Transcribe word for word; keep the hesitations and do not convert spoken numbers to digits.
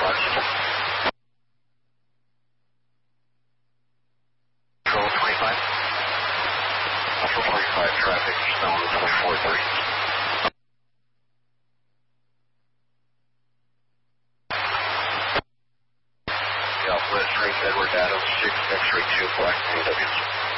flexible. Control twenty-five. Alpha forty-five, traffic, zone twenty-four thirty. Southwest Ring, Edward Adams, six, X-ray two, Black, A W.